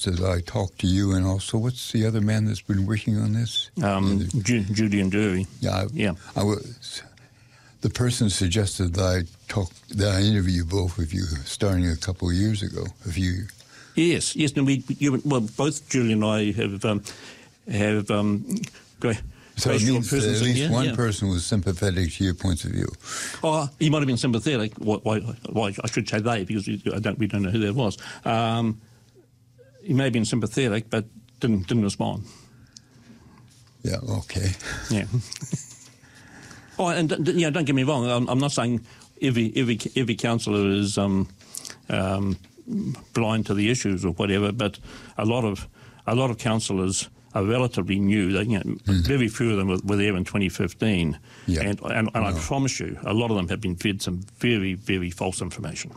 suggested I talk to you, and also, what's the other man that's been working on this? Julian Dury. The person suggested that I interview both of you starting a couple of years ago. Yes. And both Julian and I have great. So it means that at least one person was sympathetic to your points of view. Oh, he might have been sympathetic. Why I should say they, because we don't know who that was. He may have been sympathetic, but didn't respond. Yeah. Okay. Yeah. Oh, and don't get me wrong. I'm not saying every councillor is blind to the issues or whatever, but a lot of councillors are relatively new. Very few of them were there in 2015, and I promise you, a lot of them have been fed some very, very false information.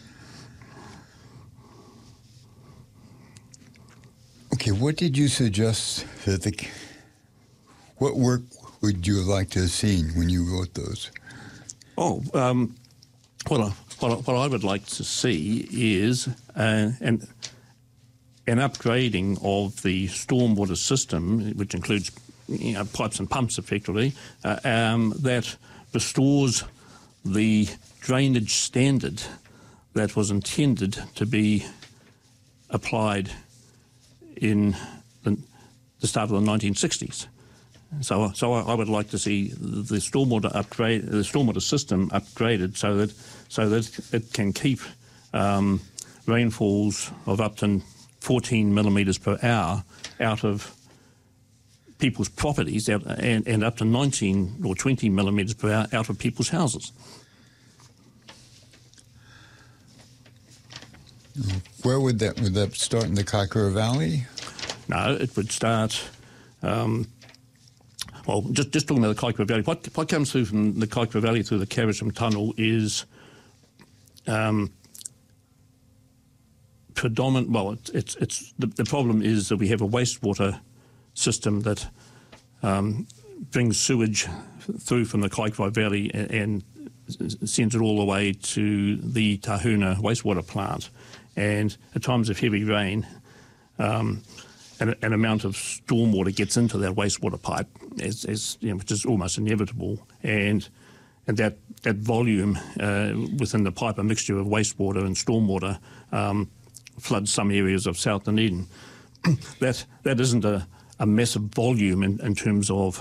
Okay, what did you suggest what work would you have liked to have seen when you wrote those? Oh, what I would like to see is an upgrading of the stormwater system, which includes pipes and pumps, effectively, that restores the drainage standard that was intended to be applied in the start of the 1960s. So I would like to see the stormwater system upgraded so that it can keep rainfalls of up to 14 millimetres per hour out of people's properties and up to 19 or 20 millimetres per hour out of people's houses. Where would that start, in the Kaikoura Valley? No, it would start. Just talking about the Kaikoura Valley. What comes through from the Kaikoura Valley through the Carisham Tunnel is predominant. Well, it's the problem is that we have a wastewater system that brings sewage through from the Kaikoura Valley and sends it all the way to the Tahuna wastewater plant. And at times of heavy rain, an amount of stormwater gets into that wastewater pipe, which is almost inevitable, and that volume within the pipe, a mixture of wastewater and stormwater, floods some areas of South Dunedin. That isn't a massive volume in terms of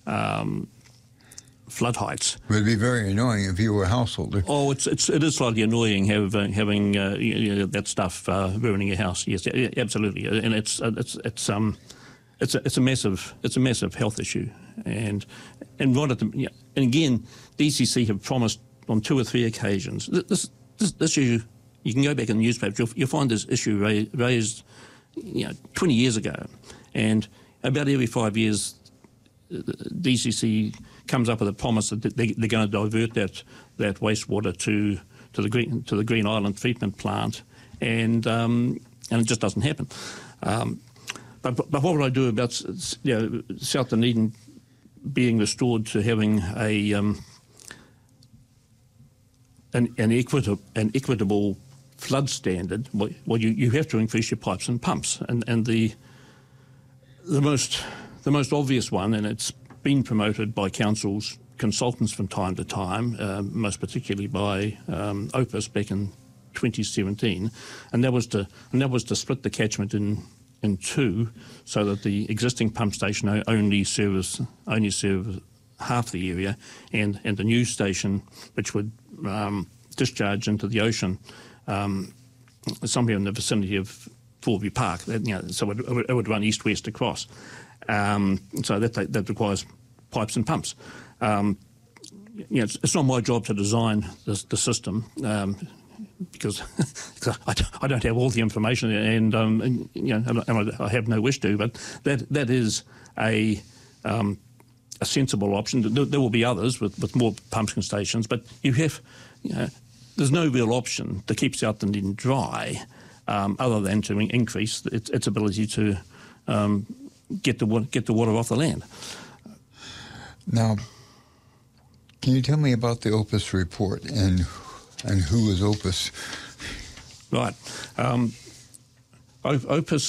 flood heights. It would be very annoying if you were a householder. Oh, it is slightly annoying having that stuff ruining your house. Yes, absolutely, and it's a massive health issue, and right at the and again, DCC have promised on 2 or 3 occasions. This issue, you can go back in the newspaper, you'll find this issue raised 20 years ago, and about every 5 years, DCC comes up with a promise that they're going to divert that wastewater to the Green Island treatment plant, and it just doesn't happen. But what would I do about South Dunedin being restored to having an equitable flood standard? Well, you have to increase your pipes and pumps, and the most obvious one, and it's been promoted by council's consultants from time to time, most particularly by Opus back in 2017, and that was to split the catchment in 2, so that the existing pump station only serve half the area, and the new station, which would discharge into the ocean, somewhere in the vicinity of Forview Park. So it would run east-west across. So that requires pipes and pumps. It's not my job to design the system, because I don't have all the information, and I have no wish to. But that is a sensible option. There will be others with more pumping stations, but there's no real option to keep South Dunedin dry, other than to increase its ability to get the water off the land. Now, can you tell me about the Opus report and who is Opus? Right. Opus